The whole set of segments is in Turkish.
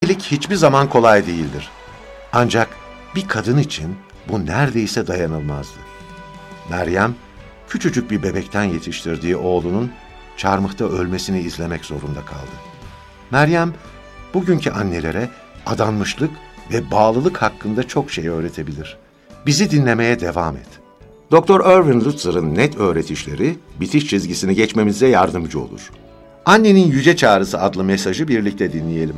Annelik hiçbir zaman kolay değildir. Ancak bir kadın için bu neredeyse dayanılmazdı. Meryem, küçücük bir bebekten yetiştirdiği oğlunun çarmıhta ölmesini izlemek zorunda kaldı. Meryem, bugünkü annelere adanmışlık ve bağlılık hakkında çok şey öğretebilir. Bizi dinlemeye devam et. Dr. Erwin Lutzer'ın net öğretişleri bitiş çizgisini geçmemize yardımcı olur. Annenin Yüce Çağrısı adlı mesajı birlikte dinleyelim.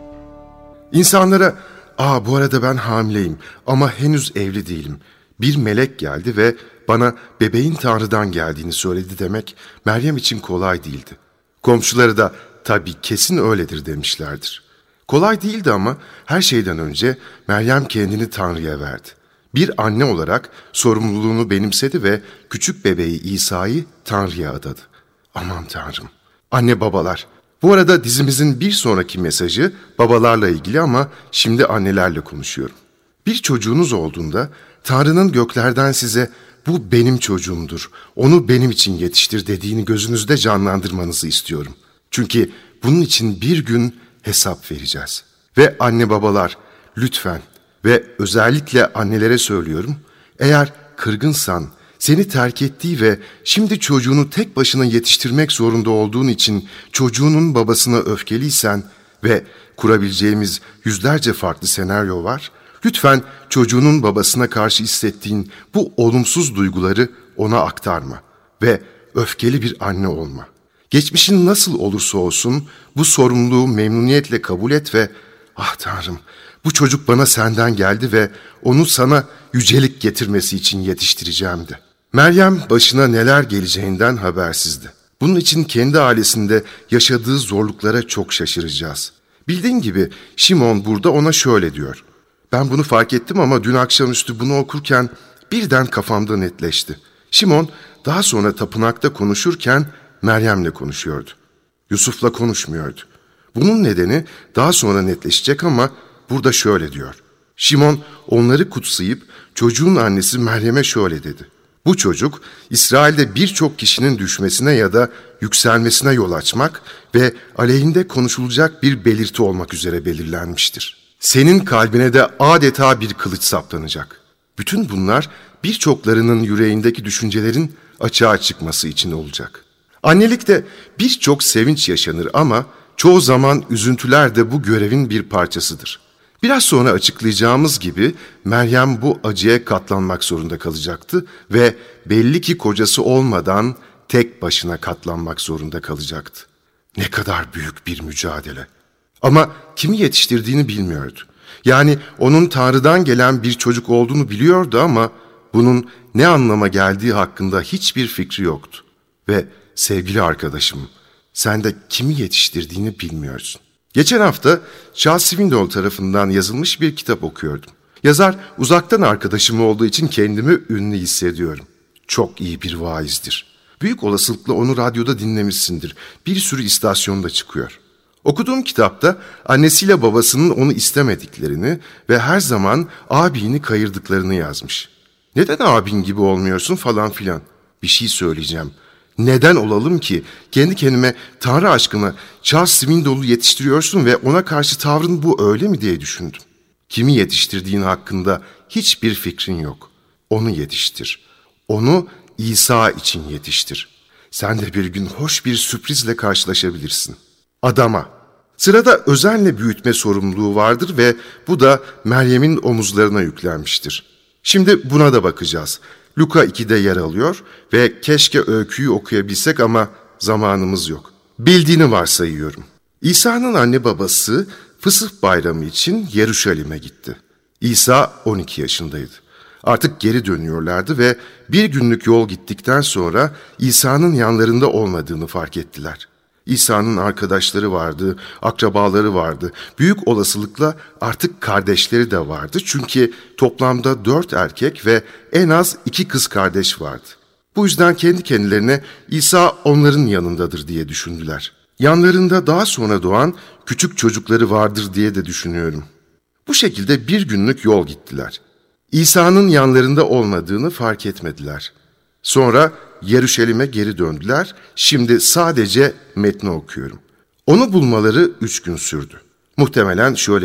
İnsanlara, bu arada ben hamileyim ama henüz evli değilim. Bir melek geldi ve bana bebeğin Tanrı'dan geldiğini söyledi demek Meryem için kolay değildi. Komşuları da tabii kesin öyledir demişlerdir. Kolay değildi ama her şeyden önce Meryem kendini Tanrı'ya verdi. Bir anne olarak sorumluluğunu benimsedi ve küçük bebeği İsa'yı Tanrı'ya adadı. Aman Tanrım. Anne babalar. Bu arada dizimizin bir sonraki mesajı babalarla ilgili ama şimdi annelerle konuşuyorum. Bir çocuğunuz olduğunda Tanrı'nın göklerden size bu benim çocuğumdur, onu benim için yetiştir dediğini gözünüzde canlandırmanızı istiyorum. Çünkü bunun için bir gün hesap vereceğiz. Ve anne babalar lütfen ve özellikle annelere söylüyorum, eğer kırgınsan, seni terk ettiği ve şimdi çocuğunu tek başına yetiştirmek zorunda olduğun için çocuğunun babasına öfkeliysen ve kurabileceğimiz yüzlerce farklı senaryo var, lütfen çocuğunun babasına karşı hissettiğin bu olumsuz duyguları ona aktarma ve öfkeli bir anne olma. Geçmişin nasıl olursa olsun bu sorumluluğu memnuniyetle kabul et ve Tanrım, bu çocuk bana senden geldi ve onu sana yücelik getirmesi için yetiştireceğim de. Meryem başına neler geleceğinden habersizdi. Bunun için kendi ailesinde yaşadığı zorluklara çok şaşıracağız. Bildiğin gibi Şimon burada ona şöyle diyor. Ben bunu fark ettim ama dün akşamüstü bunu okurken birden kafamda netleşti. Şimon daha sonra tapınakta konuşurken Meryem'le konuşuyordu. Yusuf'la konuşmuyordu. Bunun nedeni daha sonra netleşecek ama burada şöyle diyor. Şimon onları kutsayıp çocuğun annesi Meryem'e şöyle dedi. Bu çocuk İsrail'de birçok kişinin düşmesine ya da yükselmesine yol açmak ve aleyhinde konuşulacak bir belirti olmak üzere belirlenmiştir. Senin kalbine de adeta bir kılıç saplanacak. Bütün bunlar birçoklarının yüreğindeki düşüncelerin açığa çıkması için olacak. Annelikte birçok sevinç yaşanır ama çoğu zaman üzüntüler de bu görevin bir parçasıdır. Biraz sonra açıklayacağımız gibi Meryem bu acıya katlanmak zorunda kalacaktı ve belli ki kocası olmadan tek başına katlanmak zorunda kalacaktı. Ne kadar büyük bir mücadele. Ama kimi yetiştirdiğini bilmiyordu. Yani onun Tanrı'dan gelen bir çocuk olduğunu biliyordu ama bunun ne anlama geldiği hakkında hiçbir fikri yoktu. Ve sevgili arkadaşım, sen de kimi yetiştirdiğini bilmiyorsun. Geçen hafta Charles Swindoll tarafından yazılmış bir kitap okuyordum. Yazar uzaktan arkadaşım olduğu için kendimi ünlü hissediyorum. Çok iyi bir vaizdir. Büyük olasılıkla onu radyoda dinlemişsindir. Bir sürü istasyonda çıkıyor. Okuduğum kitapta annesiyle babasının onu istemediklerini ve her zaman abini kayırdıklarını yazmış. Neden abin gibi olmuyorsun falan filan. Bir şey söyleyeceğim. Neden olalım ki kendi kendime Tanrı aşkına Charles Swindoll'u yetiştiriyorsun ve ona karşı tavrın bu öyle mi diye düşündüm. Kimi yetiştirdiğin hakkında hiçbir fikrin yok. Onu yetiştir. Onu İsa için yetiştir. Sen de bir gün hoş bir sürprizle karşılaşabilirsin. Adama. Sırada özenle büyütme sorumluluğu vardır ve bu da Meryem'in omuzlarına yüklenmiştir. Şimdi buna da bakacağız. Luka 2'de yer alıyor ve keşke öyküyü okuyabilsek ama zamanımız yok. Bildiğini varsayıyorum. İsa'nın anne babası Fısıh Bayramı için Yeruşalim'e gitti. İsa 12 yaşındaydı. Artık geri dönüyorlardı ve bir günlük yol gittikten sonra İsa'nın yanlarında olmadığını fark ettiler. İsa'nın arkadaşları vardı, akrabaları vardı. Büyük olasılıkla artık kardeşleri de vardı. Çünkü toplamda 4 erkek ve en az 2 kız kardeş vardı. Bu yüzden kendi kendilerine İsa onların yanındadır diye düşündüler. Yanlarında daha sonra doğan küçük çocukları vardır diye de düşünüyorum. Bu şekilde bir günlük yol gittiler. İsa'nın yanlarında olmadığını fark etmediler. Sonra Yeruşalim'e geri döndüler. Şimdi sadece metni okuyorum. Onu bulmaları 3 gün sürdü. Muhtemelen şöyle